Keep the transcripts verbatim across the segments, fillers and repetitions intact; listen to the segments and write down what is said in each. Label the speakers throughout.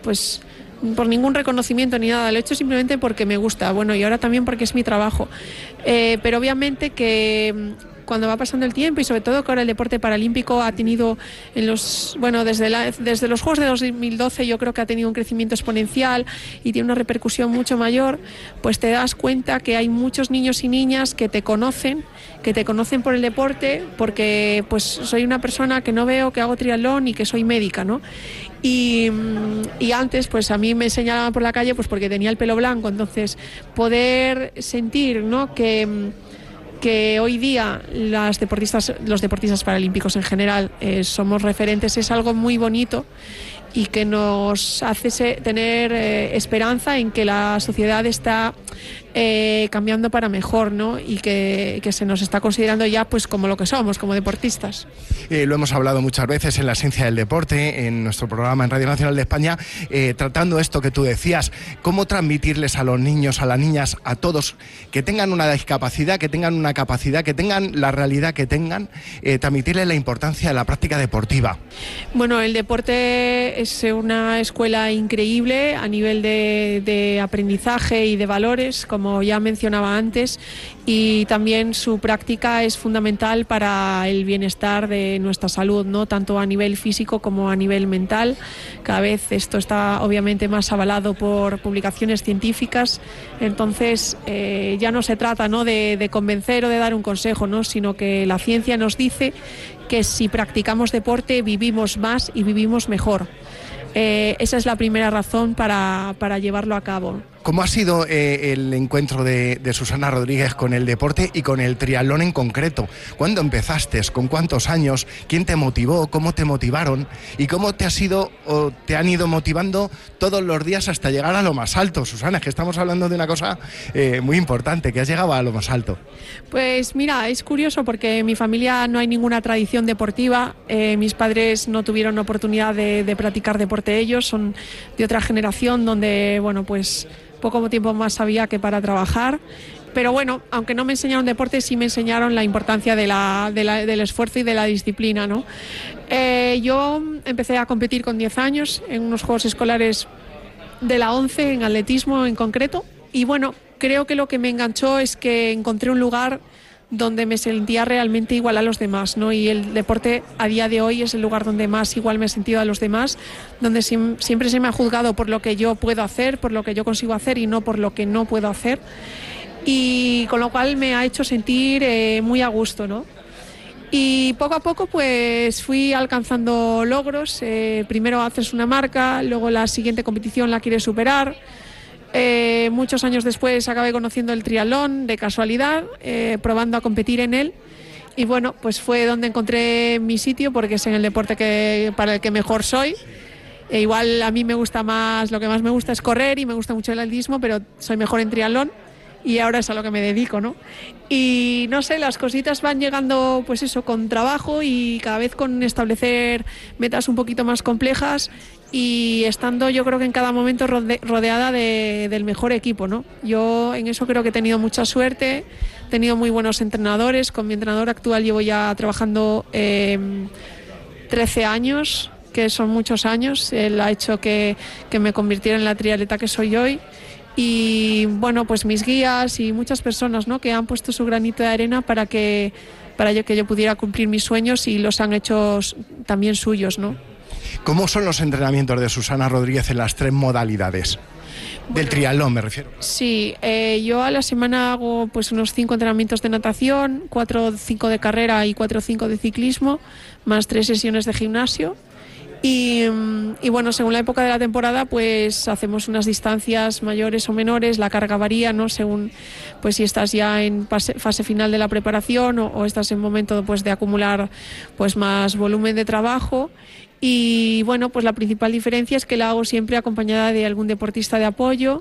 Speaker 1: pues por ningún reconocimiento ni nada, lo he hecho simplemente porque me gusta, bueno, y ahora también porque es mi trabajo. Eh, pero obviamente que cuando va pasando el tiempo y sobre todo que ahora el deporte paralímpico ha tenido en los, bueno, desde, la, desde los Juegos de dos mil doce yo creo que ha tenido un crecimiento exponencial y tiene una repercusión mucho mayor, pues te das cuenta que hay muchos niños y niñas que te conocen, que te conocen por el deporte, porque pues soy una persona que no veo, que hago triatlón y que soy médica, ¿no? Y, y antes pues a mí me señalaban por la calle pues porque tenía el pelo blanco, entonces poder sentir, ¿no?, que que hoy día las deportistas, los deportistas paralímpicos en general eh, somos referentes, es algo muy bonito y que nos hace se, tener eh, esperanza en que la sociedad está eh, cambiando para mejor, ¿no? Y que, que se nos está considerando ya pues como lo que somos, como deportistas.
Speaker 2: Eh, lo hemos hablado muchas veces en la Esencia del Deporte, en nuestro programa en Radio Nacional de España, eh, tratando esto que tú decías, cómo transmitirles a los niños, a las niñas, a todos, que tengan una discapacidad, que tengan una capacidad, que tengan la realidad que tengan, eh, transmitirles la importancia de la práctica deportiva.
Speaker 1: Bueno, el deporte es una escuela increíble a nivel de, de aprendizaje y de valores, como ya mencionaba antes, y también su práctica es fundamental para el bienestar de nuestra salud, ¿no?, tanto a nivel físico como a nivel mental. Cada vez esto está obviamente más avalado por publicaciones científicas, entonces eh, ya no se trata, ¿no?, de, de convencer o de dar un consejo, ¿no?, sino que la ciencia nos dice que si practicamos deporte vivimos más y vivimos mejor. Eh, esa es la primera razón para, para llevarlo a cabo.
Speaker 2: ¿Cómo ha sido eh, el encuentro de, de Susana Rodríguez con el deporte y con el triatlón en concreto? ¿Cuándo empezaste? ¿Con cuántos años? ¿Quién te motivó? ¿Cómo te motivaron? ¿Y cómo te, has ido, o te han ido motivando todos los días hasta llegar a lo más alto? Susana, es que estamos hablando de una cosa eh, muy importante, que has llegado a lo más alto.
Speaker 1: Pues mira, es curioso porque en mi familia no hay ninguna tradición deportiva. Eh, mis padres no tuvieron oportunidad de, de practicar deporte ellos, son de otra generación donde, bueno, pues poco tiempo más había que para trabajar, pero bueno, aunque no me enseñaron deporte, sí me enseñaron la importancia de la, de la, del esfuerzo y de la disciplina, ¿no? Eh, yo empecé a competir con diez años en unos juegos escolares de la ONCE, en atletismo en concreto, y bueno, creo que lo que me enganchó es que encontré un lugar donde me sentía realmente igual a los demás, ¿no? Y el deporte a día de hoy es el lugar donde más igual me he sentido a los demás, donde sim- siempre se me ha juzgado por lo que yo puedo hacer, por lo que yo consigo hacer y no por lo que no puedo hacer, y con lo cual me ha hecho sentir eh, muy a gusto, ¿no? Y poco a poco pues fui alcanzando logros, eh, primero haces una marca, luego la siguiente competición la quieres superar. Eh, muchos años después acabé conociendo el triatlón de casualidad, eh, probando a competir en él, y bueno, pues fue donde encontré mi sitio, porque es en el deporte que, para el que mejor soy. E igual a mí me gusta más, lo que más me gusta es correr y me gusta mucho el atletismo, pero soy mejor en triatlón y ahora es a lo que me dedico, ¿no? Y no sé, las cositas van llegando pues eso, con trabajo y cada vez con establecer metas un poquito más complejas y estando yo creo que en cada momento rode- rodeada de, del mejor equipo, ¿no? Yo en eso creo que he tenido mucha suerte, he tenido muy buenos entrenadores. Con mi entrenador actual llevo ya trabajando eh, trece años, que son muchos años. Él ha hecho que, que me convirtiera en la triatleta que soy hoy. Y bueno, pues mis guías y muchas personas, ¿no?, que han puesto su granito de arena para que, para que yo pudiera cumplir mis sueños y los han hecho también suyos, ¿no?
Speaker 2: ¿Cómo son los entrenamientos de Susana Rodríguez en las tres modalidades? Del
Speaker 1: Bueno,
Speaker 2: triatlón me refiero.
Speaker 1: Sí, eh, yo a la semana hago pues unos cinco entrenamientos de natación, cuatro o cinco de carrera y cuatro o cinco de ciclismo, más tres sesiones de gimnasio. Y, y bueno, según la época de la temporada, pues hacemos unas distancias mayores o menores, la carga varía, ¿no?, según pues si estás ya en fase, fase final de la preparación o, o estás en momento pues de acumular pues más volumen de trabajo. Y bueno, pues la principal diferencia es que la hago siempre acompañada de algún deportista de apoyo,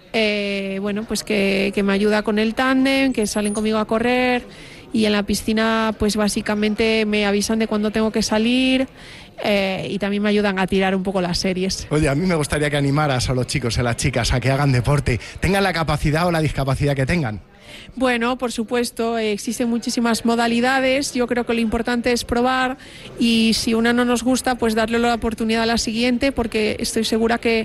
Speaker 1: eh, bueno, pues que, que me ayuda con el tándem, que salen conmigo a correr, y en la piscina pues básicamente me avisan de cuándo tengo que salir. Eh, y también me ayudan a tirar un poco las series.
Speaker 2: Oye, a mí me gustaría que animaras a los chicos y a las chicas a que hagan deporte, tengan la capacidad o la discapacidad que tengan.
Speaker 1: Bueno, por supuesto, eh, existen muchísimas modalidades. Yo creo que lo importante es probar y si una no nos gusta, pues darle la oportunidad a la siguiente, porque estoy segura que